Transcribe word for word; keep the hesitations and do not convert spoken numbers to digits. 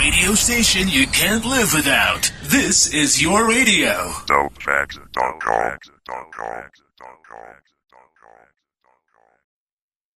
radio station you can't live without. This is your radio. Dope Facts dot com.